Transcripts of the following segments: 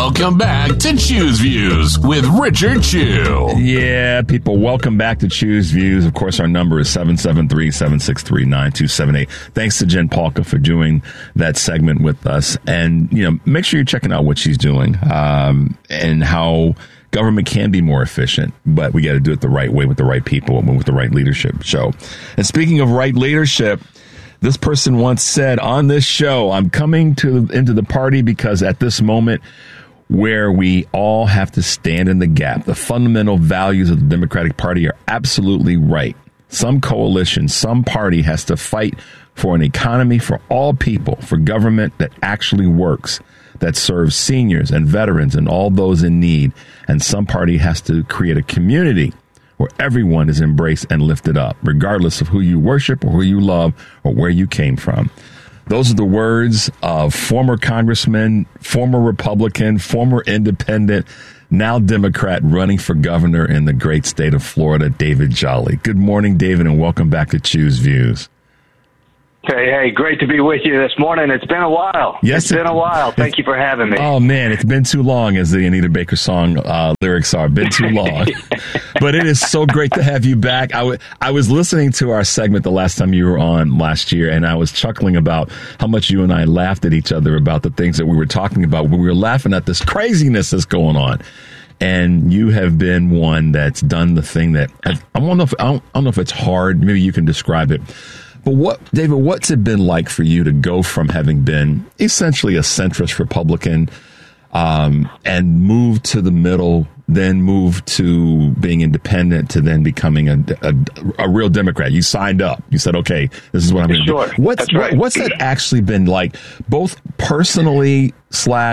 Welcome back to Choose Views with Richard Chew. Yeah, people, welcome back to Choose Views. Of course, our number is 773-763-9278. Thanks to Jen Paulka for doing that segment with us. And, make sure you're checking out what she's doing and how government can be more efficient, but we got to do it the right way with the right people and with the right leadership. And speaking of right leadership, this person once said on this show, I'm coming into the party because at this moment where we all have to stand in the gap, the fundamental values of the Democratic Party are absolutely right. Some coalition, some party has to fight for an economy for all people, for government that actually works, that serves seniors and veterans and all those in need. And some party has to create a community where everyone is embraced and lifted up, regardless of who you worship or who you love or where you came from. Those are the words of former Congressman, former Republican, former Independent, now Democrat running for governor in the great state of Florida, David Jolly. Good morning, David, and welcome back to Choose Views. Hey, great to be with you this morning. It's been a while. Yes, it's been a while. Thank you for having me. Oh, man, it's been too long, as the Anita Baker song lyrics are. Been too long. But it is so great to have you back. I was listening to our segment the last time you were on last year, and I was chuckling about how much you and I laughed at each other about the things that we were talking about when we were laughing at this craziness that's going on. And you have been one that's done the thing that I don't know if it's hard. Maybe you can describe it. But David, what's it been like for you to go from having been essentially a centrist Republican and move to the middle, then move to being independent, to then becoming a real Democrat? You signed up. You said, okay, this is what I'm going to do. That's right. What's that actually been like, both personally /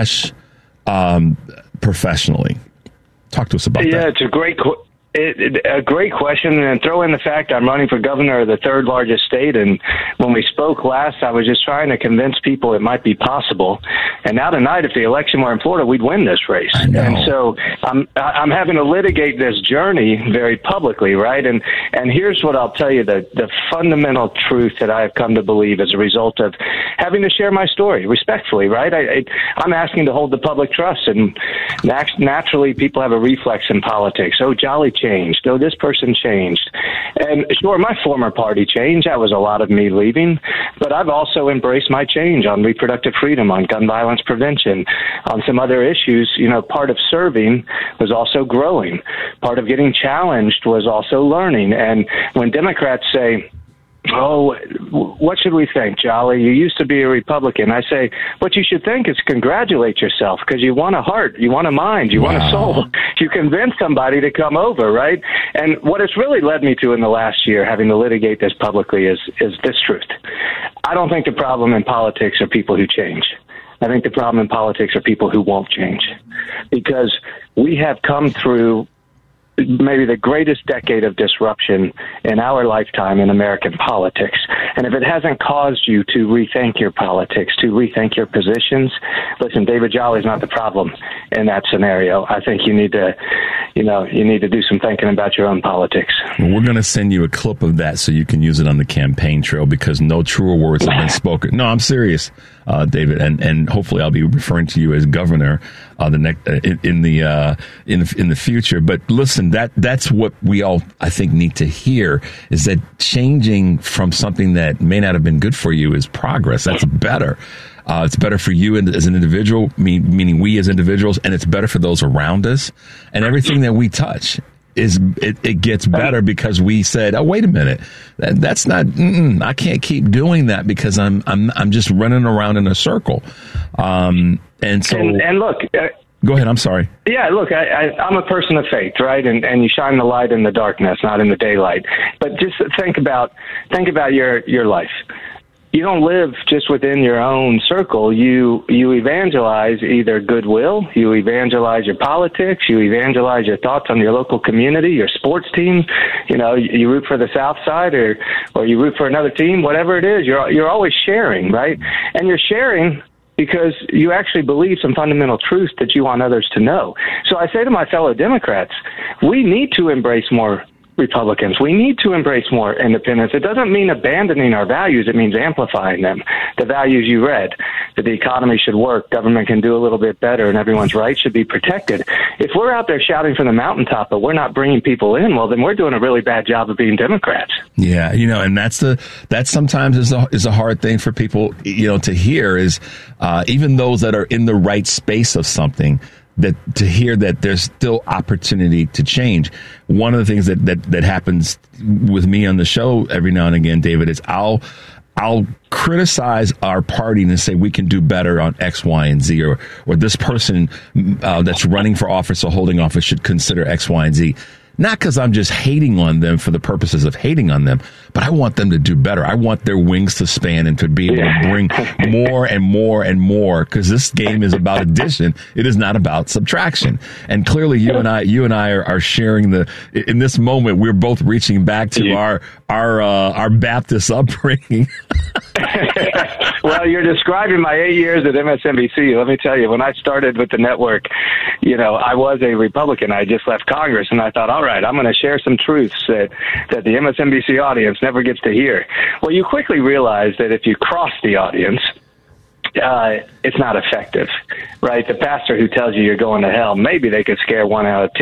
professionally? Talk to us about that. Yeah, it's a great question, and throw in the fact I'm running for governor of the third largest state, and when we spoke last, I was just trying to convince people it might be possible. And now tonight, if the election were in Florida, we'd win this race. And so I'm having to litigate this journey very publicly, right? And here's what I'll tell you, the fundamental truth that I have come to believe as a result of having to share my story respectfully, right? I'm asking to hold the public trust, and naturally people have a reflex in politics. Oh, Jolly changed. Oh, this person changed. And sure, my former party changed. That was a lot of me leaving. But I've also embraced my change on reproductive freedom, on gun violence prevention, on some other issues. Part of serving was also growing. Part of getting challenged was also learning. And when Democrats say, oh, what should we think, Jolly? You used to be a Republican. I say, what you should think is congratulate yourself, because you want a heart, you want a mind, you want a soul. You convince somebody to come over, right? And what it's really led me to in the last year, having to litigate this publicly, is this truth. I don't think the problem in politics are people who change. I think the problem in politics are people who won't change, because we have come through maybe the greatest decade of disruption in our lifetime in American politics. And if it hasn't caused you to rethink your politics, to rethink your positions, listen, David Jolly is not the problem in that scenario. I think you need to do some thinking about your own politics. Well, we're going to send you a clip of that so you can use it on the campaign trail, because no truer words have been spoken. No, I'm serious, David, and hopefully I'll be referring to you as governor in the future. But listen, that's what we all, I think, need to hear, is that changing from something that may not have been good for you is progress. That's better. It's better for you as an individual, meaning we as individuals, and it's better for those around us. And everything that we touch it gets better, because we said, oh, wait a minute, that's not, I can't keep doing that, because I'm just running around in a circle. And look, go ahead. I'm sorry. Yeah, look, I'm a person of faith, right? And you shine the light in the darkness, not in the daylight. But just think about your life. You don't live just within your own circle. You evangelize either goodwill, you evangelize your politics, you evangelize your thoughts on your local community, your sports team. You root for the South Side or you root for another team, whatever it is. You're always sharing, right? And you're sharing because you actually believe some fundamental truths that you want others to know. So I say to my fellow Democrats, we need to embrace more Republicans. We need to embrace more independence. It doesn't mean abandoning our values. It means amplifying them. The values you read, that the economy should work, government can do a little bit better, and everyone's rights should be protected. If we're out there shouting from the mountaintop, but we're not bringing people in, well, then we're doing a really bad job of being Democrats. Yeah, and that sometimes is a hard thing for people, to hear is even those that are in the right space of something, that to hear that there's still opportunity to change. One of the things that happens with me on the show every now and again, David, is I'll criticize our party and say we can do better on X, Y, and Z, or this person that's running for office or holding office should consider X, Y, and Z. Not because I'm just hating on them for the purposes of hating on them, but I want them to do better. I want their wings to span and to be able to bring more and more and more, because this game is about addition. It is not about subtraction. And clearly you and I are sharing in this moment, we're both reaching back to our Baptist upbringing. Well, you're describing my 8 years at MSNBC. Let me tell you, when I started with the network, I was a Republican. I just left Congress, and I thought, all right, I'm going to share some truths that the MSNBC audience never gets to hear. Well, you quickly realize that if you cross the audience, it's not effective, right? The pastor who tells you you're going to hell, maybe they could scare 1 out of 10